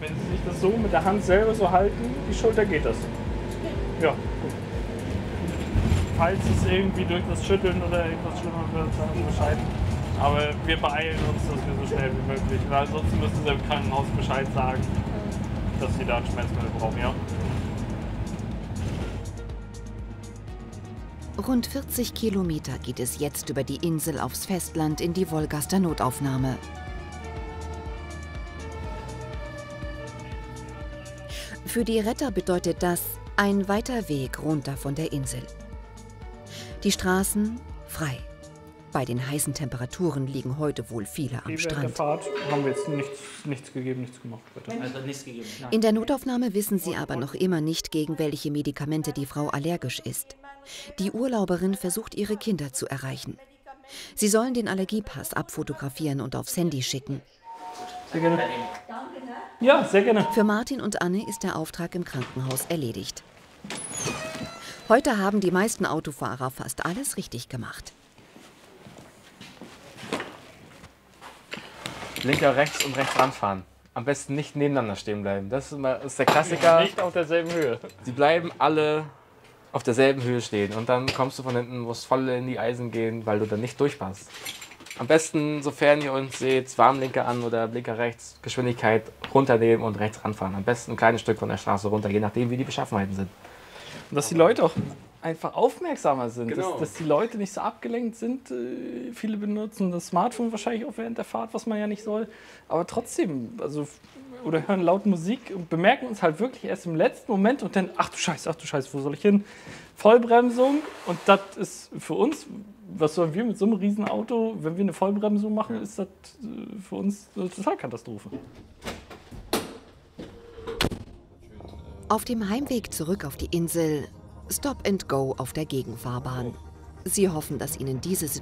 Wenn Sie sich das so mit der Hand selber so halten, die Schulter geht das. Ja, gut. Falls es irgendwie durch das Schütteln oder irgendwas schlimmer wird, sagen Sie Bescheid. Aber wir beeilen uns, dass wir so schnell wie möglich, weil sonst müssen Sie im Krankenhaus Bescheid sagen, dass Sie da ein Schmerzmittel brauchen, ja? Rund 40 Kilometer geht es jetzt über die Insel aufs Festland in die Wolgaster Notaufnahme. Für die Retter bedeutet das ein weiter Weg runter von der Insel. Die Straßen frei. Bei den heißen Temperaturen liegen heute wohl viele am Während der Strand. Fahrt haben wir jetzt nichts gegeben, nichts gemacht. Bitte. Also nichts gegeben. In der Notaufnahme wissen sie aber noch immer nicht, gegen welche Medikamente die Frau allergisch ist. Die Urlauberin versucht, ihre Kinder zu erreichen. Sie sollen den Allergiepass abfotografieren und aufs Handy schicken. Sehr gerne. Ja, sehr gerne. Für Martin und Anne ist der Auftrag im Krankenhaus erledigt. Heute haben die meisten Autofahrer fast alles richtig gemacht. Linker rechts und rechts ranfahren. Am besten nicht nebeneinander stehen bleiben. Das ist der Klassiker. Nicht auf derselben Höhe. Sie bleiben alle auf derselben Höhe stehen. Und dann kommst du von hinten, musst voll in die Eisen gehen, weil du dann nicht durchpasst. Am besten, sofern ihr uns seht, Warnblinker an oder Blinker rechts, Geschwindigkeit runternehmen und rechts ranfahren. Am besten ein kleines Stück von der Straße runter, je nachdem, wie die Beschaffenheiten sind. Und dass die Leute auch einfach aufmerksamer sind, Genau. dass die Leute nicht so abgelenkt sind. Viele benutzen das Smartphone wahrscheinlich auch während der Fahrt, was man ja nicht soll. Aber trotzdem, also, oder hören laut Musik und bemerken uns halt wirklich erst im letzten Moment und dann, ach du Scheiße, wo soll ich hin? Vollbremsung, und das ist für uns, was sollen wir mit so einem Riesenauto, wenn wir eine Vollbremsung machen, ist das für uns eine Totalkatastrophe. Auf dem Heimweg zurück auf die Insel Stop and Go auf der Gegenfahrbahn. Sie hoffen, dass ihnen diese Situation